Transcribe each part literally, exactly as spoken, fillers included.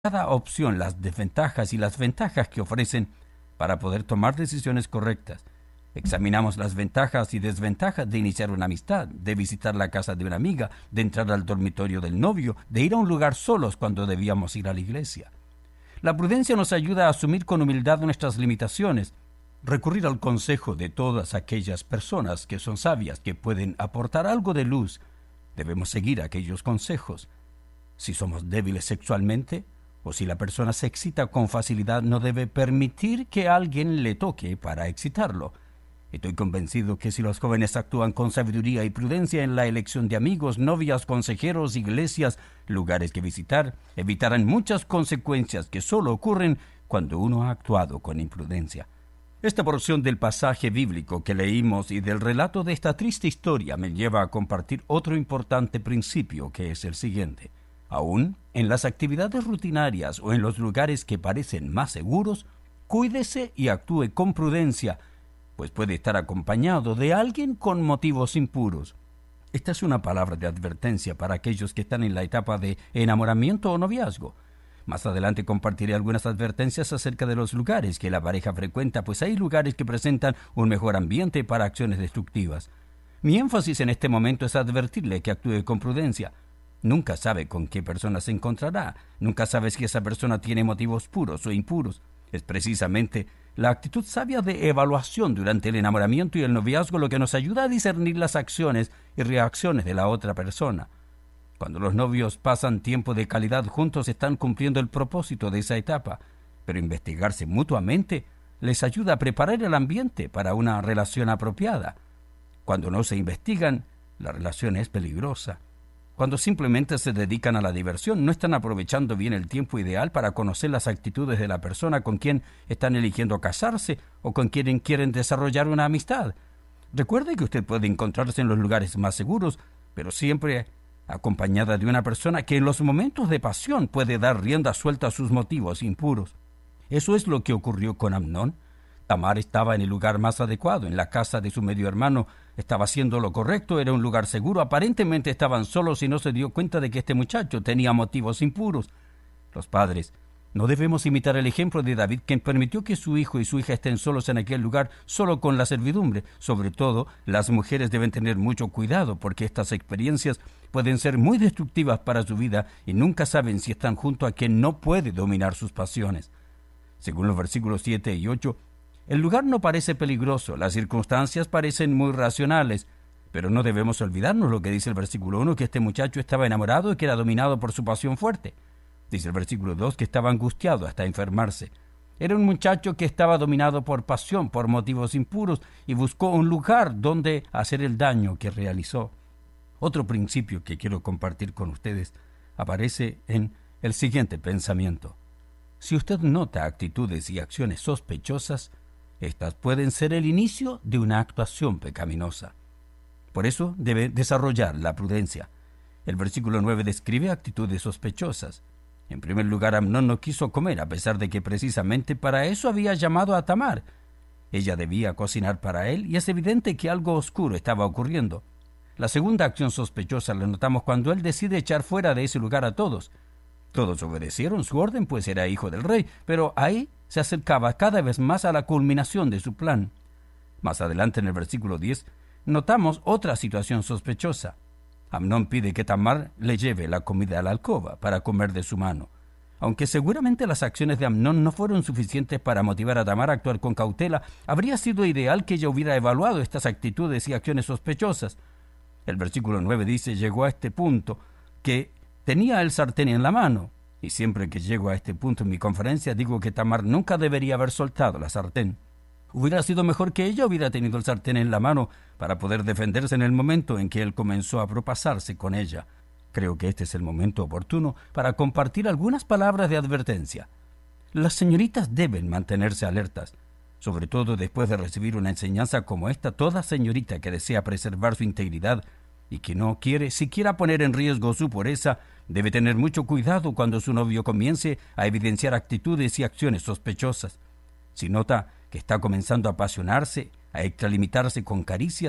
cada opción las desventajas y las ventajas que ofrecen para poder tomar decisiones correctas. Examinamos las ventajas y desventajas de iniciar una amistad, de visitar la casa de una amiga, de entrar al dormitorio del novio, de ir a un lugar solos cuando debíamos ir a la iglesia. La prudencia nos ayuda a asumir con humildad nuestras limitaciones, recurrir al consejo de todas aquellas personas que son sabias, que pueden aportar algo de luz. Debemos seguir aquellos consejos. Si somos débiles sexualmente, o si la persona se excita con facilidad, no debe permitir que alguien le toque para excitarlo. Estoy convencido que si los jóvenes actúan con sabiduría y prudencia en la elección de amigos, novias, consejeros, iglesias, lugares que visitar, evitarán muchas consecuencias que solo ocurren cuando uno ha actuado con imprudencia. Esta porción del pasaje bíblico que leímos y del relato de esta triste historia me lleva a compartir otro importante principio, que es el siguiente. Aún en las actividades rutinarias o en los lugares que parecen más seguros, cuídese y actúe con prudencia, pues puede estar acompañado de alguien con motivos impuros. Esta es una palabra de advertencia para aquellos que están en la etapa de enamoramiento o noviazgo. Más adelante compartiré algunas advertencias acerca de los lugares que la pareja frecuenta, pues hay lugares que presentan un mejor ambiente para acciones destructivas. Mi énfasis en este momento es advertirle que actúe con prudencia. Nunca sabe con qué persona se encontrará, nunca sabe si esa persona tiene motivos puros o impuros. Es precisamente la actitud sabia de evaluación durante el enamoramiento y el noviazgo lo que nos ayuda a discernir las acciones y reacciones de la otra persona. Cuando los novios pasan tiempo de calidad juntos, están cumpliendo el propósito de esa etapa, pero investigarse mutuamente les ayuda a preparar el ambiente para una relación apropiada. Cuando no se investigan, la relación es peligrosa. Cuando simplemente se dedican a la diversión, no están aprovechando bien el tiempo ideal para conocer las actitudes de la persona con quien están eligiendo casarse o con quien quieren desarrollar una amistad. Recuerde que usted puede encontrarse en los lugares más seguros, pero siempre acompañada de una persona que en los momentos de pasión puede dar rienda suelta a sus motivos impuros. Eso es lo que ocurrió con Amnón. Tamar estaba en el lugar más adecuado, en la casa de su medio hermano. Estaba haciendo lo correcto, era un lugar seguro. Aparentemente estaban solos y no se dio cuenta de que este muchacho tenía motivos impuros. Los padres no debemos imitar el ejemplo de David, quien permitió que su hijo y su hija estén solos en aquel lugar, solo con la servidumbre. Sobre todo, las mujeres deben tener mucho cuidado, porque estas experiencias pueden ser muy destructivas para su vida y nunca saben si están junto a quien no puede dominar sus pasiones. Según los versículos siete y ocho, el lugar no parece peligroso, las circunstancias parecen muy racionales, pero no debemos olvidarnos lo que dice el versículo uno, que este muchacho estaba enamorado y que era dominado por su pasión fuerte. Dice el versículo dos que estaba angustiado hasta enfermarse. Era un muchacho que estaba dominado por pasión, por motivos impuros, y buscó un lugar donde hacer el daño que realizó. Otro principio que quiero compartir con ustedes aparece en el siguiente pensamiento. Si usted nota actitudes y acciones sospechosas, estas pueden ser el inicio de una actuación pecaminosa. Por eso debe desarrollar la prudencia. El versículo nueve describe actitudes sospechosas. En primer lugar, Amnón no quiso comer, a pesar de que precisamente para eso había llamado a Tamar. Ella debía cocinar para él, y es evidente que algo oscuro estaba ocurriendo. La segunda acción sospechosa la notamos cuando él decide echar fuera de ese lugar a todos. Todos obedecieron su orden, pues era hijo del rey, pero ahí se acercaba cada vez más a la culminación de su plan. Más adelante, en el versículo diez, notamos otra situación sospechosa. Amnón pide que Tamar le lleve la comida a la alcoba para comer de su mano. Aunque seguramente las acciones de Amnón no fueron suficientes para motivar a Tamar a actuar con cautela, habría sido ideal que ella hubiera evaluado estas actitudes y acciones sospechosas. El versículo nueve dice, llegó a este punto, que tenía el sartén en la mano. Y siempre que llego a este punto en mi conferencia digo que Tamar nunca debería haber soltado la sartén. Hubiera sido mejor que ella hubiera tenido el sartén en la mano para poder defenderse en el momento en que él comenzó a propasarse con ella. Creo que este es el momento oportuno para compartir algunas palabras de advertencia. Las señoritas deben mantenerse alertas. Sobre todo después de recibir una enseñanza como esta, toda señorita que desea preservar su integridad y que no quiere siquiera poner en riesgo su pureza, debe tener mucho cuidado cuando su novio comience a evidenciar actitudes y acciones sospechosas. Si nota que está comenzando a apasionarse, a extralimitarse con caricias,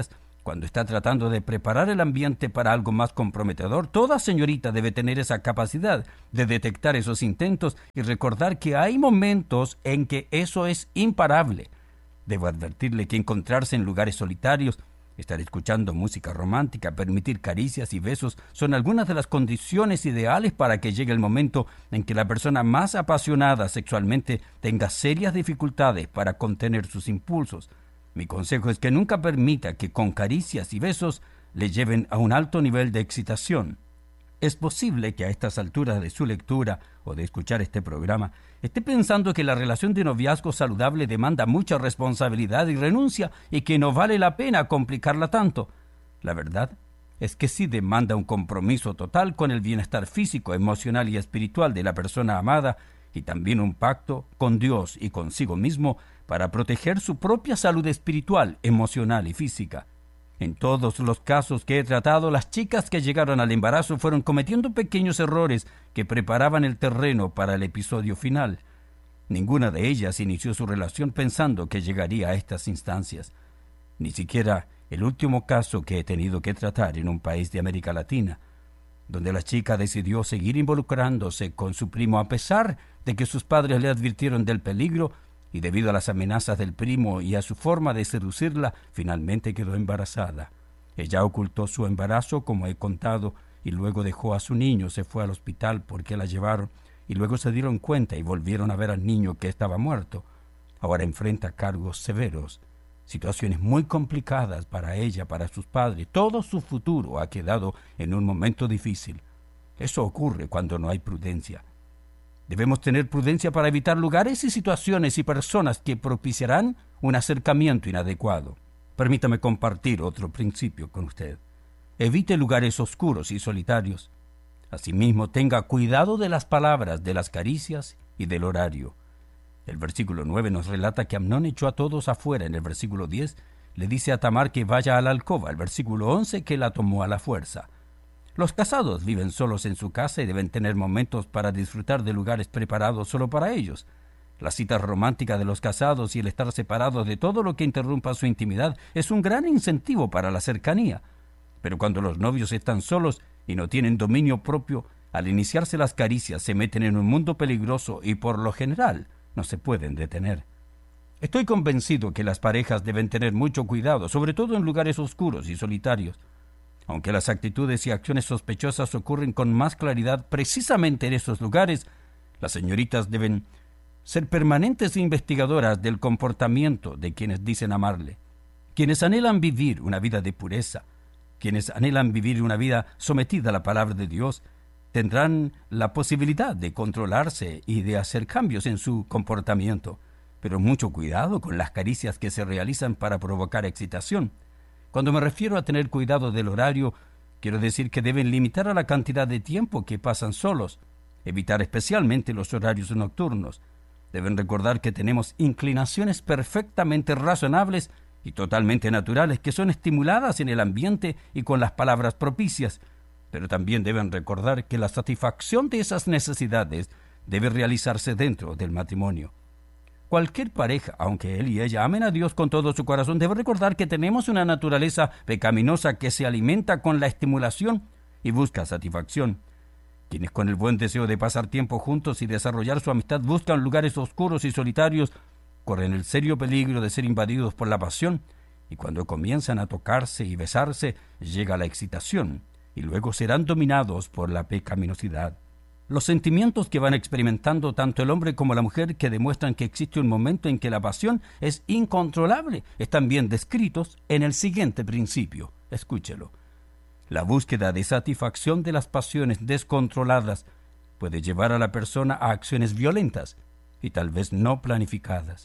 Cuando está tratando de preparar el ambiente para algo más comprometedor, toda señorita debe tener esa capacidad de detectar esos intentos y recordar que hay momentos en que eso es imparable. Debo advertirle que encontrarse en lugares solitarios, estar escuchando música romántica, permitir caricias y besos son algunas de las condiciones ideales para que llegue el momento en que la persona más apasionada sexualmente tenga serias dificultades para contener sus impulsos. Mi consejo es que nunca permita que con caricias y besos le lleven a un alto nivel de excitación. Es posible que a estas alturas de su lectura o de escuchar este programa esté pensando que la relación de noviazgo saludable demanda mucha responsabilidad y renuncia y que no vale la pena complicarla tanto. La verdad es que sí demanda un compromiso total con el bienestar físico, emocional y espiritual de la persona amada y también un pacto con Dios y consigo mismo para proteger su propia salud espiritual, emocional y física. En todos los casos que he tratado, las chicas que llegaron al embarazo fueron cometiendo pequeños errores que preparaban el terreno para el episodio final. Ninguna de ellas inició su relación pensando que llegaría a estas instancias. Ni siquiera el último caso que he tenido que tratar en un país de América Latina, donde la chica decidió seguir involucrándose con su primo a pesar de que sus padres le advirtieron del peligro, y debido a las amenazas del primo y a su forma de seducirla, finalmente quedó embarazada. Ella ocultó su embarazo, como he contado, y luego dejó a su niño, se fue al hospital porque la llevaron, y luego se dieron cuenta y volvieron a ver al niño que estaba muerto. Ahora enfrenta cargos severos, situaciones muy complicadas para ella, para sus padres. Todo su futuro ha quedado en un momento difícil. Eso ocurre cuando no hay prudencia. Debemos tener prudencia para evitar lugares y situaciones y personas que propiciarán un acercamiento inadecuado. Permítame compartir otro principio con usted. Evite lugares oscuros y solitarios. Asimismo, tenga cuidado de las palabras, de las caricias y del horario. El versículo nueve nos relata que Amnón echó a todos afuera. En el versículo diez le dice a Tamar que vaya a la alcoba. El versículo once que la tomó a la fuerza. Los casados viven solos en su casa y deben tener momentos para disfrutar de lugares preparados solo para ellos. La cita romántica de los casados y el estar separados de todo lo que interrumpa su intimidad es un gran incentivo para la cercanía. Pero cuando los novios están solos y no tienen dominio propio, al iniciarse las caricias se meten en un mundo peligroso y por lo general no se pueden detener. Estoy convencido que las parejas deben tener mucho cuidado, sobre todo en lugares oscuros y solitarios. Aunque las actitudes y acciones sospechosas ocurren con más claridad precisamente en esos lugares, las señoritas deben ser permanentes investigadoras del comportamiento de quienes dicen amarle. Quienes anhelan vivir una vida de pureza, quienes anhelan vivir una vida sometida a la palabra de Dios, tendrán la posibilidad de controlarse y de hacer cambios en su comportamiento. Pero mucho cuidado con las caricias que se realizan para provocar excitación. Cuando me refiero a tener cuidado del horario, quiero decir que deben limitar a la cantidad de tiempo que pasan solos, evitar especialmente los horarios nocturnos. Deben recordar que tenemos inclinaciones perfectamente razonables y totalmente naturales que son estimuladas en el ambiente y con las palabras propicias, pero también deben recordar que la satisfacción de esas necesidades debe realizarse dentro del matrimonio. Cualquier pareja, aunque él y ella amen a Dios con todo su corazón, debe recordar que tenemos una naturaleza pecaminosa que se alimenta con la estimulación y busca satisfacción. Quienes con el buen deseo de pasar tiempo juntos y desarrollar su amistad buscan lugares oscuros y solitarios, corren el serio peligro de ser invadidos por la pasión, y cuando comienzan a tocarse y besarse, llega la excitación, y luego serán dominados por la pecaminosidad. Los sentimientos que van experimentando tanto el hombre como la mujer, que demuestran que existe un momento en que la pasión es incontrolable, están bien descritos en el siguiente principio. Escúchelo. La búsqueda de satisfacción de las pasiones descontroladas puede llevar a la persona a acciones violentas y tal vez no planificadas.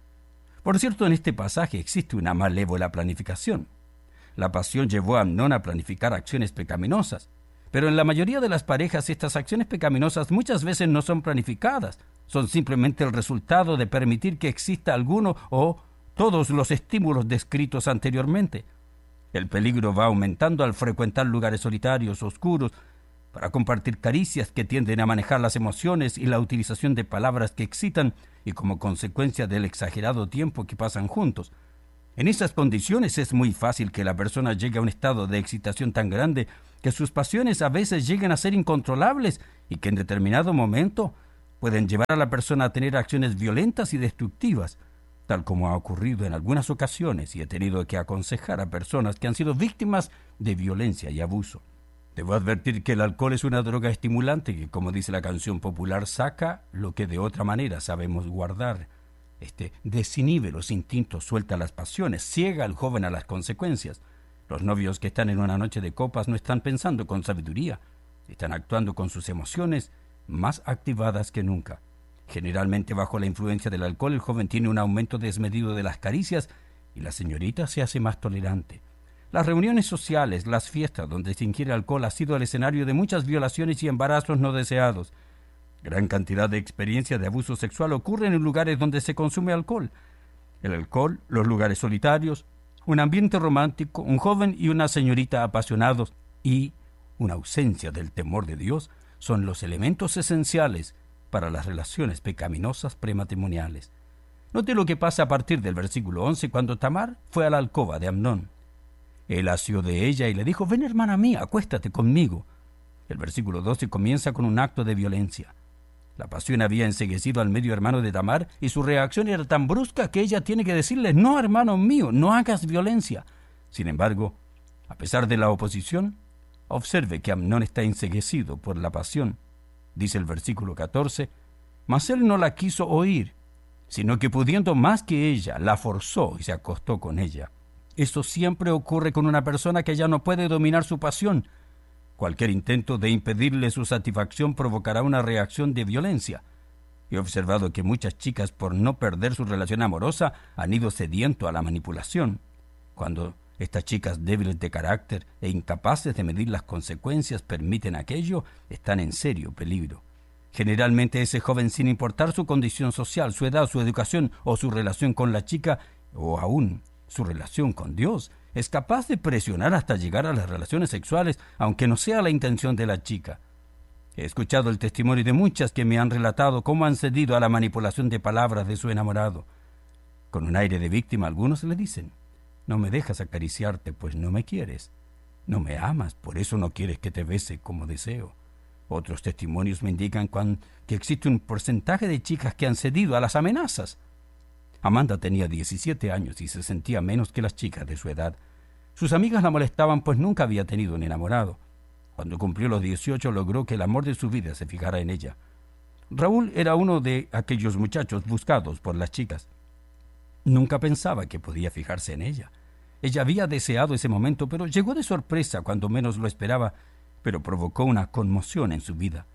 Por cierto, en este pasaje existe una malévola planificación. La pasión llevó a Amnón a planificar acciones pecaminosas. Pero en la mayoría de las parejas estas acciones pecaminosas muchas veces no son planificadas, son simplemente el resultado de permitir que exista alguno o todos los estímulos descritos anteriormente. El peligro va aumentando al frecuentar lugares solitarios, oscuros, para compartir caricias que tienden a manejar las emociones y la utilización de palabras que excitan y como consecuencia del exagerado tiempo que pasan juntos. En esas condiciones es muy fácil que la persona llegue a un estado de excitación tan grande que sus pasiones a veces lleguen a ser incontrolables y que en determinado momento pueden llevar a la persona a tener acciones violentas y destructivas, tal como ha ocurrido en algunas ocasiones y he tenido que aconsejar a personas que han sido víctimas de violencia y abuso. Debo advertir que el alcohol es una droga estimulante que, como dice la canción popular, saca lo que de otra manera sabemos guardar. Este desinhibe los instintos, suelta las pasiones, ciega al joven a las consecuencias. Los novios que están en una noche de copas no están pensando con sabiduría, están actuando con sus emociones más activadas que nunca. Generalmente bajo la influencia del alcohol el joven tiene un aumento desmedido de las caricias y la señorita se hace más tolerante. Las reuniones sociales, las fiestas donde se ingiere alcohol ha sido el escenario de muchas violaciones y embarazos no deseados. Gran cantidad de experiencias de abuso sexual ocurren en lugares donde se consume alcohol. El alcohol, los lugares solitarios, un ambiente romántico, un joven y una señorita apasionados y una ausencia del temor de Dios son los elementos esenciales para las relaciones pecaminosas prematrimoniales. Note lo que pasa a partir del versículo once cuando Tamar fue a la alcoba de Amnón. Él asió de ella y le dijo: «Ven, hermana mía, acuéstate conmigo». El versículo doce comienza con un acto de violencia. La pasión había enceguecido al medio hermano de Tamar y su reacción era tan brusca que ella tiene que decirle: «No, hermano mío, no hagas violencia». Sin embargo, a pesar de la oposición, observe que Amnón está enceguecido por la pasión. Dice el versículo catorce, «Mas él no la quiso oír, sino que pudiendo más que ella, la forzó y se acostó con ella». Esto siempre ocurre con una persona que ya no puede dominar su pasión. Cualquier intento de impedirle su satisfacción provocará una reacción de violencia. He observado que muchas chicas, por no perder su relación amorosa, han ido cediendo a la manipulación. Cuando estas chicas débiles de carácter e incapaces de medir las consecuencias permiten aquello, están en serio peligro. Generalmente ese joven, sin importar su condición social, su edad, su educación o su relación con la chica, o aún su relación con Dios, es capaz de presionar hasta llegar a las relaciones sexuales, aunque no sea la intención de la chica. He escuchado el testimonio de muchas que me han relatado cómo han cedido a la manipulación de palabras de su enamorado. Con un aire de víctima, algunos le dicen: «No me dejas acariciarte, pues no me quieres. No me amas, por eso no quieres que te bese como deseo». Otros testimonios me indican cuan, que existe un porcentaje de chicas que han cedido a las amenazas. Amanda tenía diecisiete años y se sentía menos que las chicas de su edad. Sus amigas la molestaban pues nunca había tenido un enamorado. Cuando cumplió los dieciocho logró que el amor de su vida se fijara en ella. Raúl era uno de aquellos muchachos buscados por las chicas. Nunca pensaba que podía fijarse en ella. Ella había deseado ese momento, pero llegó de sorpresa cuando menos lo esperaba, pero provocó una conmoción en su vida.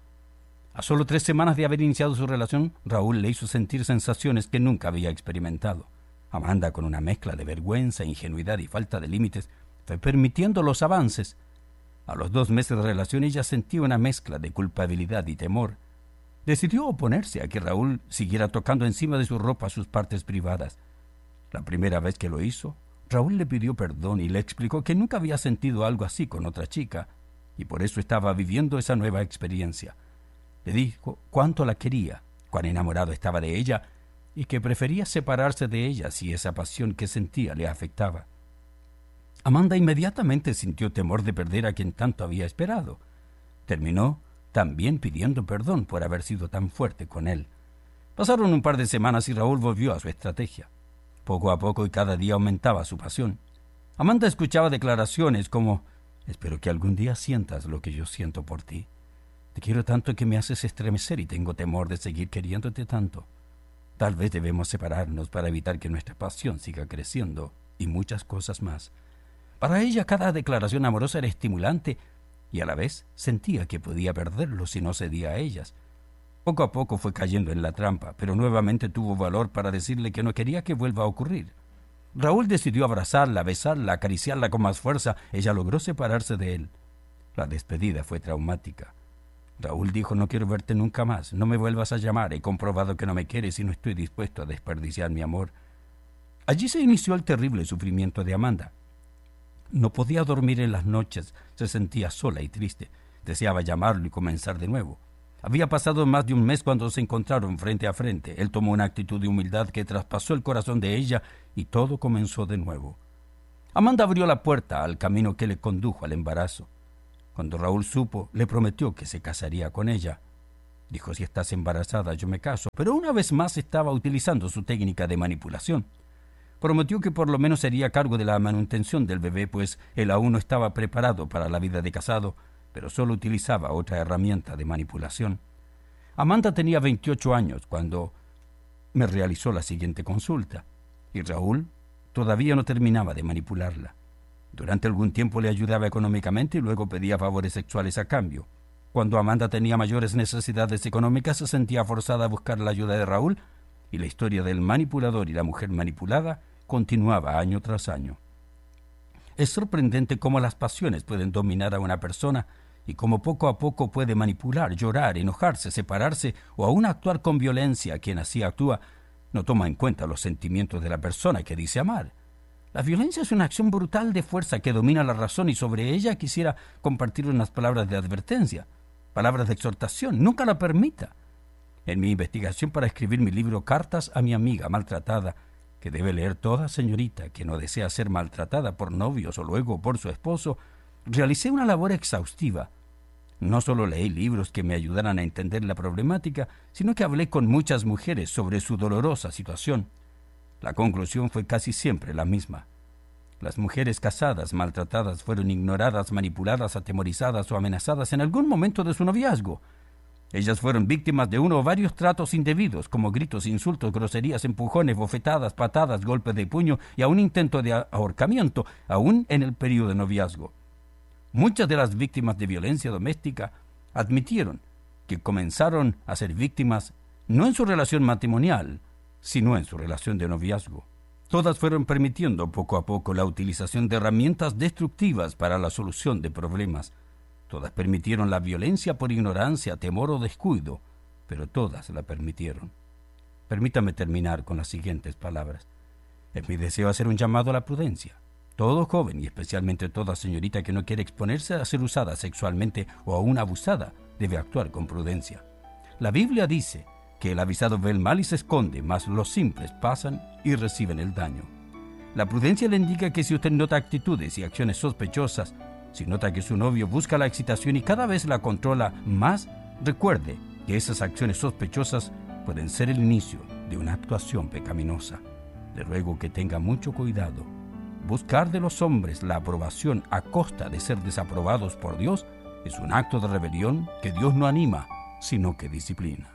A solo tres semanas de haber iniciado su relación, Raúl le hizo sentir sensaciones que nunca había experimentado. Amanda, con una mezcla de vergüenza, ingenuidad y falta de límites, fue permitiendo los avances. A los dos meses de relación ella sentía una mezcla de culpabilidad y temor. Decidió oponerse a que Raúl siguiera tocando encima de su ropa sus partes privadas. La primera vez que lo hizo, Raúl le pidió perdón y le explicó que nunca había sentido algo así con otra chica, y por eso estaba viviendo esa nueva experiencia. Le dijo cuánto la quería, cuán enamorado estaba de ella, y que prefería separarse de ella si esa pasión que sentía le afectaba. Amanda inmediatamente sintió temor de perder a quien tanto había esperado. Terminó también pidiendo perdón por haber sido tan fuerte con él. Pasaron un par de semanas y Raúl volvió a su estrategia. Poco a poco y cada día aumentaba su pasión. Amanda escuchaba declaraciones como: «Espero que algún día sientas lo que yo siento por ti. Te quiero tanto que me haces estremecer y tengo temor de seguir queriéndote tanto. Tal vez debemos separarnos para evitar que nuestra pasión siga creciendo», y muchas cosas más. Para ella cada declaración amorosa era estimulante y a la vez sentía que podía perderlo si no cedía a ellas. Poco a poco fue cayendo en la trampa, pero nuevamente tuvo valor para decirle que no quería que vuelva a ocurrir. Raúl decidió abrazarla, besarla, acariciarla con más fuerza. Ella logró separarse de él. La despedida fue traumática. Raúl dijo: «No quiero verte nunca más, no me vuelvas a llamar, he comprobado que no me quieres y no estoy dispuesto a desperdiciar mi amor». Allí se inició el terrible sufrimiento de Amanda. No podía dormir en las noches, se sentía sola y triste, deseaba llamarlo y comenzar de nuevo. Había pasado más de un mes cuando se encontraron frente a frente. Él tomó una actitud de humildad que traspasó el corazón de ella y todo comenzó de nuevo. Amanda abrió la puerta al camino que le condujo al embarazo. Cuando Raúl supo, le prometió que se casaría con ella. Dijo: si estás embarazada, yo me caso. Pero una vez más estaba utilizando su técnica de manipulación. Prometió que por lo menos sería a cargo de la manutención del bebé, pues él aún no estaba preparado para la vida de casado, pero solo utilizaba otra herramienta de manipulación. Amanda tenía veintiocho años cuando me realizó la siguiente consulta, y Raúl todavía no terminaba de manipularla. Durante algún tiempo le ayudaba económicamente y luego pedía favores sexuales a cambio. Cuando Amanda tenía mayores necesidades económicas, se sentía forzada a buscar la ayuda de Raúl, y la historia del manipulador y la mujer manipulada continuaba año tras año. Es sorprendente cómo las pasiones pueden dominar a una persona y cómo poco a poco puede manipular, llorar, enojarse, separarse o aún actuar con violencia. Quien así actúa no toma en cuenta los sentimientos de la persona que dice amar. La violencia es una acción brutal de fuerza que domina la razón, y sobre ella quisiera compartir unas palabras de advertencia, palabras de exhortación. Nunca la permita. En mi investigación para escribir mi libro Cartas a mi amiga maltratada, que debe leer toda señorita que no desea ser maltratada por novios o luego por su esposo, realicé una labor exhaustiva. No solo leí libros que me ayudaran a entender la problemática, sino que hablé con muchas mujeres sobre su dolorosa situación. La conclusión fue casi siempre la misma. Las mujeres casadas maltratadas fueron ignoradas, manipuladas, atemorizadas o amenazadas en algún momento de su noviazgo. Ellas fueron víctimas de uno o varios tratos indebidos, como gritos, insultos, groserías, empujones, bofetadas, patadas, golpes de puño y aún intento de ahorcamiento, aún en el periodo de noviazgo. Muchas de las víctimas de violencia doméstica admitieron que comenzaron a ser víctimas no en su relación matrimonial, sino en su relación de noviazgo. Todas fueron permitiendo poco a poco la utilización de herramientas destructivas para la solución de problemas. Todas permitieron la violencia por ignorancia, temor o descuido, pero todas la permitieron. Permítame terminar con las siguientes palabras. Es mi deseo hacer un llamado a la prudencia. Todo joven, y especialmente toda señorita que no quiere exponerse a ser usada sexualmente o aún abusada, debe actuar con prudencia. La Biblia dice que el avisado ve el mal y se esconde, mas los simples pasan y reciben el daño. La prudencia le indica que si usted nota actitudes y acciones sospechosas, si nota que su novio busca la excitación y cada vez la controla más, recuerde que esas acciones sospechosas pueden ser el inicio de una actuación pecaminosa. Le ruego que tenga mucho cuidado. Buscar de los hombres la aprobación a costa de ser desaprobados por Dios es un acto de rebelión que Dios no anima, sino que disciplina.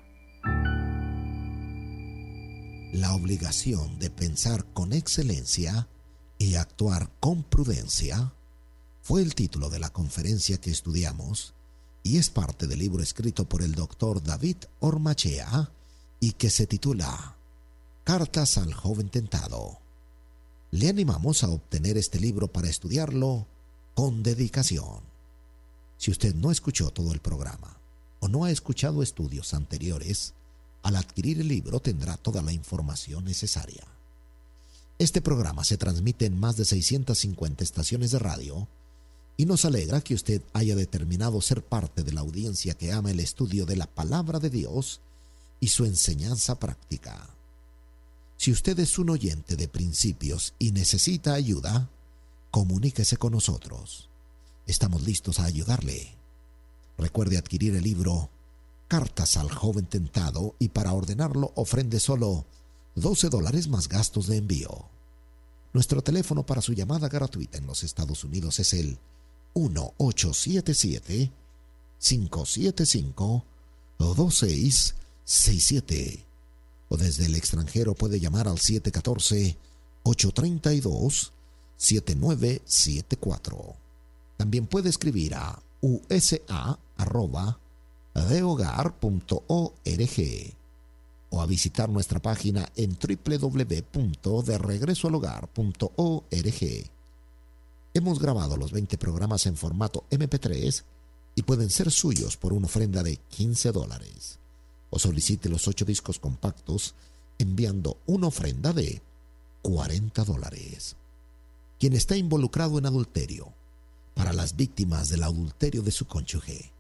La obligación de pensar con excelencia y actuar con prudencia fue el título de la conferencia que estudiamos y es parte del libro escrito por el doctor David Ormachea y que se titula Cartas al joven tentado. Le animamos a obtener este libro para estudiarlo con dedicación. Si usted no escuchó todo el programa o no ha escuchado estudios anteriores, al adquirir el libro tendrá toda la información necesaria. Este programa se transmite en más de seiscientas cincuenta estaciones de radio y nos alegra que usted haya determinado ser parte de la audiencia que ama el estudio de la Palabra de Dios y su enseñanza práctica. Si usted es un oyente de principios y necesita ayuda, comuníquese con nosotros. Estamos listos a ayudarle. Recuerde adquirir el libro Cartas al joven tentado y para ordenarlo ofrende solo doce dólares más gastos de envío. Nuestro teléfono para su llamada gratuita en los Estados Unidos es el uno ocho siete siete, cinco siete cinco, dos seis seis siete. O desde el extranjero puede llamar al siete uno cuatro, ocho tres dos, siete nueve siete cuatro. También puede escribir a u s a arroba de hogar punto org o a visitar nuestra página en doble u doble u doble u punto de regreso al hogar punto org. Hemos grabado los veinte programas en formato eme pe tres y pueden ser suyos por una ofrenda de quince dólares. O solicite los ocho discos compactos enviando una ofrenda de cuarenta dólares. Quien está involucrado en adulterio, para las víctimas del adulterio de su cónyuge,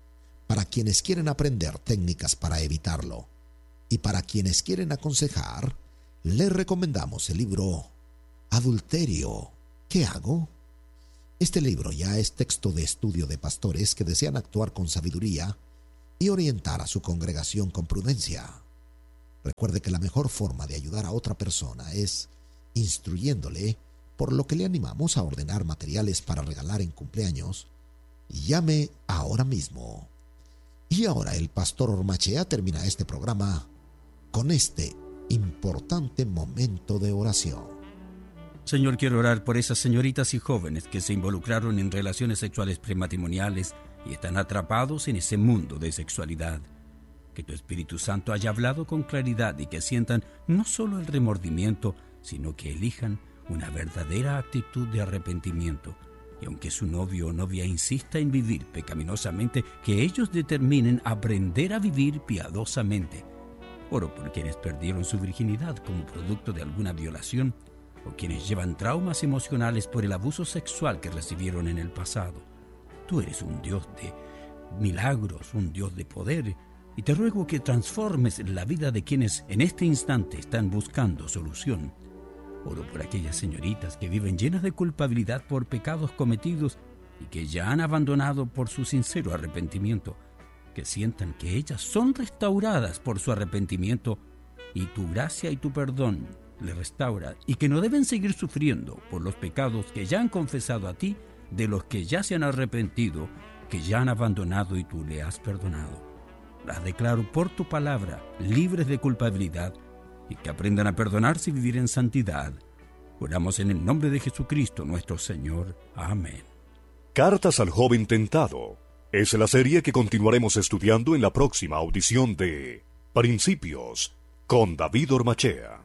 para quienes quieren aprender técnicas para evitarlo. Y para quienes quieren aconsejar, les recomendamos el libro Adulterio, ¿qué hago? Este libro ya es texto de estudio de pastores que desean actuar con sabiduría y orientar a su congregación con prudencia. Recuerde que la mejor forma de ayudar a otra persona es instruyéndole, por lo que le animamos a ordenar materiales para regalar en cumpleaños. Llame ahora mismo. Y ahora el pastor Ormachea termina este programa con este importante momento de oración. Señor, quiero orar por esas señoritas y jóvenes que se involucraron en relaciones sexuales prematrimoniales y están atrapados en ese mundo de sexualidad. Que tu Espíritu Santo haya hablado con claridad y que sientan no solo el remordimiento, sino que elijan una verdadera actitud de arrepentimiento. Y aunque su novio o novia insista en vivir pecaminosamente, que ellos determinen aprender a vivir piadosamente. Oro por quienes perdieron su virginidad como producto de alguna violación, o quienes llevan traumas emocionales por el abuso sexual que recibieron en el pasado. Tú eres un Dios de milagros, un Dios de poder, y te ruego que transformes la vida de quienes en este instante están buscando solución. Oro por aquellas señoritas que viven llenas de culpabilidad por pecados cometidos y que ya han abandonado por su sincero arrepentimiento, que sientan que ellas son restauradas por su arrepentimiento y tu gracia y tu perdón le restaura, y que no deben seguir sufriendo por los pecados que ya han confesado a ti, de los que ya se han arrepentido, que ya han abandonado y tú le has perdonado. Las declaro por tu palabra libres de culpabilidad y que aprendan a perdonarse y vivir en santidad. Oramos en el nombre de Jesucristo nuestro Señor. Amén. Cartas al joven tentado es la serie que continuaremos estudiando en la próxima audición de Principios con David Ormachea.